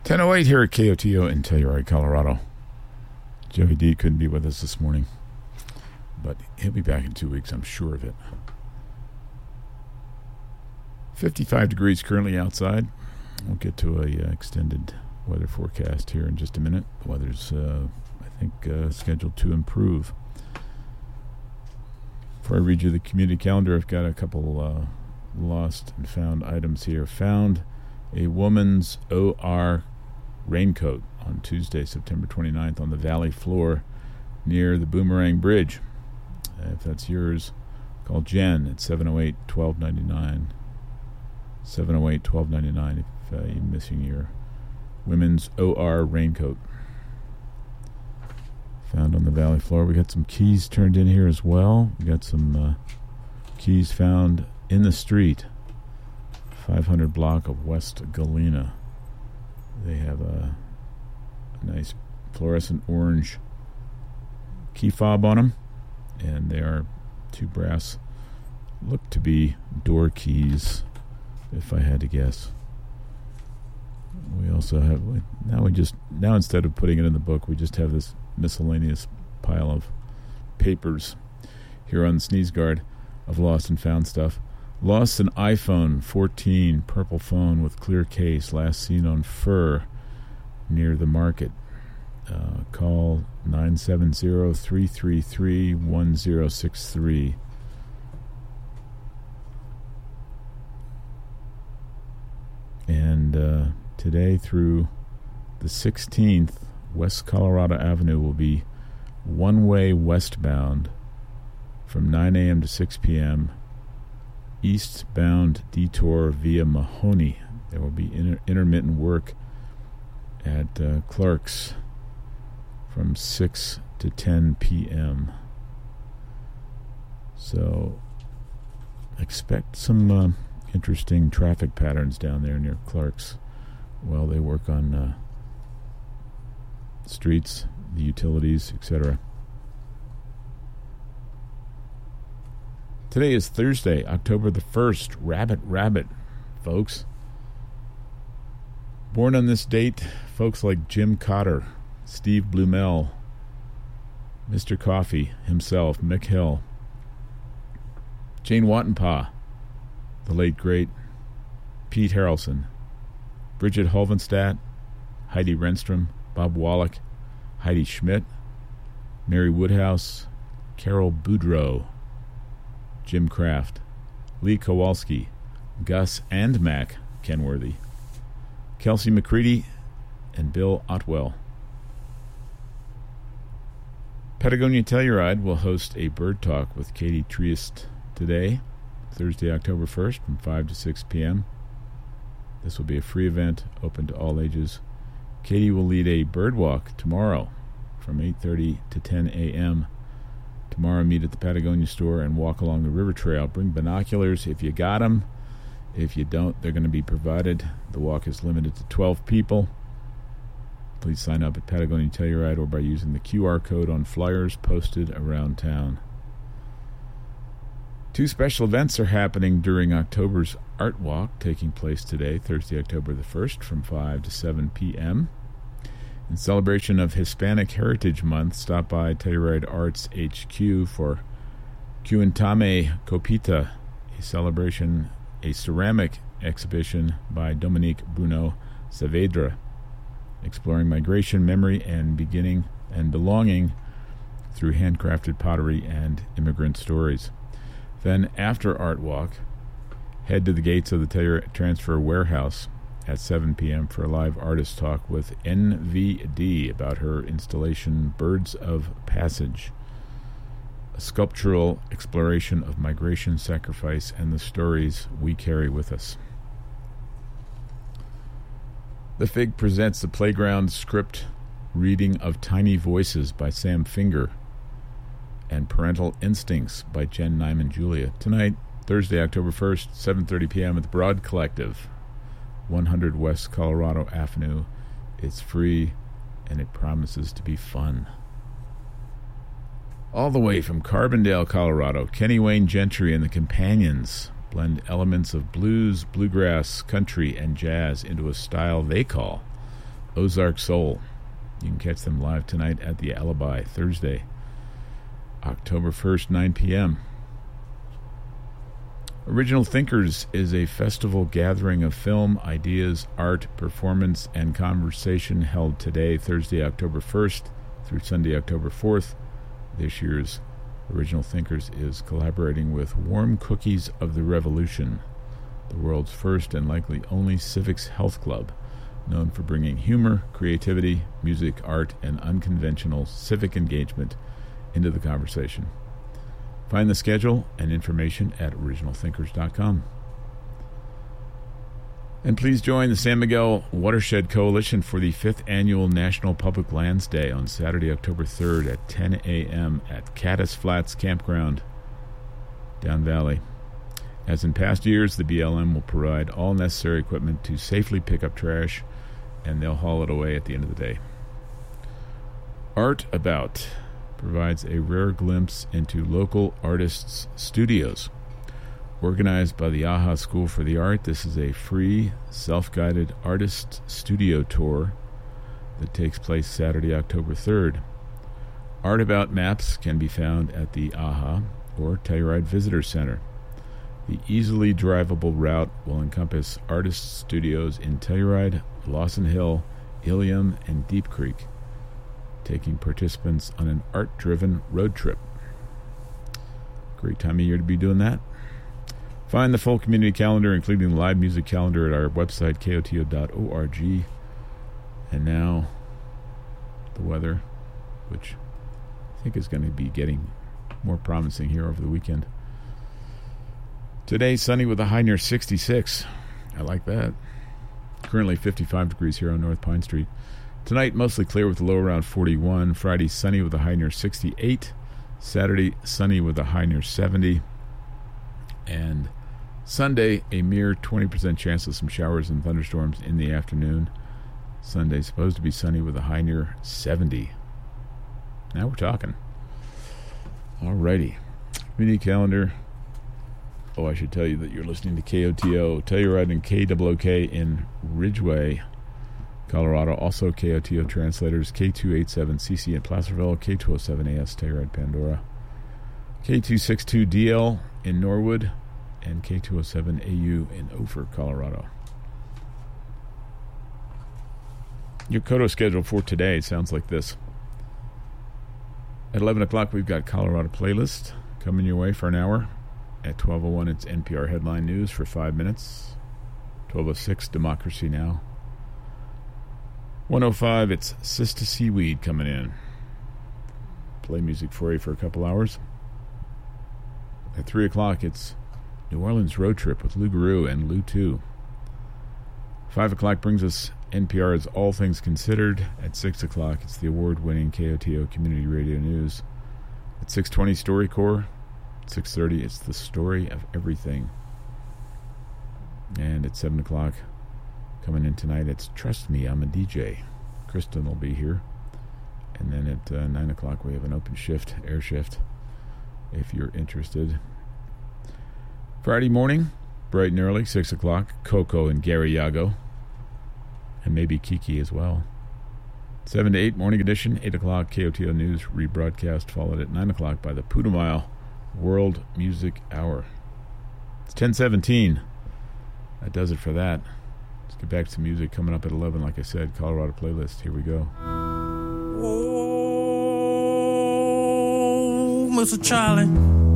10:08 here at KOTO in Telluride, Colorado. Joey D couldn't be with us this morning, but he'll be back in 2 weeks, I'm sure of it. 55 degrees currently outside. We'll get to a extended weather forecast here in just a minute. The weather's, I think, scheduled to improve. Before I read you the community calendar, I've got a couple lost and found items here. Found a woman's OR raincoat on Tuesday, September 29th on the valley floor near the Boomerang Bridge. If that's yours, call Jen at 708-1299. 708-1299 if you're missing your women's OR raincoat. Found on the valley floor. We got some keys turned in here as well. We got some keys found in the street. 500 block of West Galena. They have a nice fluorescent orange key fob on them, and they are two brass, look to be door keys, if I had to guess. We also have now instead of putting it in the book, we just have this miscellaneous pile of papers here on the Sneeze Guard of lost and found stuff. Lost an iPhone 14 purple phone with clear case, last seen on Fur near the market. Call 970-333-1063. And today through the 16th, West Colorado Avenue will be one-way westbound from 9 a.m. to 6 p.m. Eastbound detour via Mahoney. There will be intermittent work at Clark's from 6 to 10 p.m. So expect some interesting traffic patterns down there near Clark's while they work on streets, the utilities, etc. Today is Thursday, October the 1st. Rabbit, folks. Born on this date, folks like Jim Cotter, Steve Blumell, Mr. Coffee himself, Mick Hill, Jane Wattenpaugh, the late great Pete Harrelson, Bridget Holvenstadt, Heidi Renstrom, Bob Wallach, Heidi Schmidt, Mary Woodhouse, Carol Boudreau, Jim Kraft, Lee Kowalski, Gus and Mac Kenworthy, Kelsey McCready, and Bill Otwell. Patagonia Telluride will host a bird talk with Katie Triest today, Thursday, October 1st, from 5 to 6 p.m. This will be a free event, open to all ages. Katie will lead a bird walk tomorrow from 8:30 to 10 a.m. Tomorrow, meet at the Patagonia store and walk along the river trail. Bring binoculars if you got them. If you don't, they're going to be provided. The walk is limited to 12 people. Please sign up at Patagonia Telluride or by using the QR code on flyers posted around town. Two special events are happening during October's Art Walk, taking place today, Thursday, October the 1st, from 5 to 7 p.m. In celebration of Hispanic Heritage Month, stop by Telluride Arts HQ for Cuentame Copita, a ceramic exhibition by Dominique Bruno Saavedra, exploring migration, memory, and beginning and belonging through handcrafted pottery and immigrant stories. Then, after Art Walk, head to the gates of the Telluride Transfer Warehouse at 7 p.m. for a live artist talk with NVD about her installation Birds of Passage, a sculptural exploration of migration, sacrifice, and the stories we carry with us. The Fig presents the Playground script reading of Tiny Voices by Sam Finger and Parental Instincts by Jen Nyman Julia. Tonight, Thursday, October 1st, 7:30 p.m. at the Broad Collective, 100 West Colorado Avenue. It's free, and it promises to be fun. All the way from Carbondale, Colorado, Kenny Wayne Gentry and the Companions blend elements of blues, bluegrass, country, and jazz into a style they call Ozark Soul. You can catch them live tonight at the Alibi, Thursday, October 1st, 9 p.m. Original Thinkers is a festival gathering of film, ideas, art, performance, and conversation held today, Thursday, October 1st through Sunday, October 4th. This year's Original Thinkers is collaborating with Warm Cookies of the Revolution, the world's first and likely only civics health club, known for bringing humor, creativity, music, art, and unconventional civic engagement into the conversation. Find the schedule and information at originalthinkers.com. And please join the San Miguel Watershed Coalition for the 5th Annual National Public Lands Day on Saturday, October 3rd at 10 a.m. at Caddis Flats Campground, Down Valley. As in past years, the BLM will provide all necessary equipment to safely pick up trash, and they'll haul it away at the end of the day. Art About provides a rare glimpse into local artists' studios. Organized by the AHA School for the Art, this is a free, self-guided artist studio tour that takes place Saturday, October 3rd. Art About maps can be found at the AHA or Telluride Visitor Center. The easily drivable route will encompass artist studios in Telluride, Lawson Hill, Ilium, and Deep Creek, taking participants on an art-driven road trip. Great time of year to be doing that. Find the full community calendar, including the live music calendar, at our website, koto.org. And now, the weather, which I think is going to be getting more promising here over the weekend. Today, sunny with a high near 66. I like that. Currently 55 degrees here on North Pine Street. Tonight, mostly clear with a low around 41. Friday, sunny with a high near 68. Saturday, sunny with a high near 70. And Sunday, a mere 20% chance of some showers and thunderstorms in the afternoon. Sunday, supposed to be sunny with a high near 70. Now we're talking. Alrighty. Community calendar. Oh, I should tell you that you're listening to KOTO, Telluride, and KOOK in Ridgeway, Colorado. Also KOTO translators, K287CC in Placerville, K207AS Telluride, Pandora, K262DL in Norwood, and K207AU in Ophir, Colorado. Your KOTO schedule for today sounds like this. At 11 o'clock, we've got Colorado Playlist coming your way for an hour. At 12:01, it's NPR Headline News for 5 minutes. 12:06, Democracy Now! 1:05, it's Sista Seaweed coming in. Play music for you for a couple hours. At 3 o'clock, it's New Orleans Road Trip with Lou Garou and Lou 2. 5 o'clock brings us NPR's All Things Considered. At 6 o'clock, it's the award-winning KOTO Community Radio News. At 6:20, StoryCorps. 6:30, it's the story of everything. And at 7 o'clock, coming in tonight, it's Trust Me, I'm a DJ. Kristen will be here. And then at 9 o'clock, we have an open shift, air shift, if you're interested. Friday morning, bright and early, 6 o'clock, Coco and Gary Yago. And maybe Kiki as well. 7 to 8, morning edition. 8 o'clock, KOTO News rebroadcast, followed at 9 o'clock by the Putumayo World Music Hour. It's 10:17. That does it for that. Let's get back to some music coming up at 11. Like I said, Colorado Playlist. Here we go. Oh, Mr. Charlie.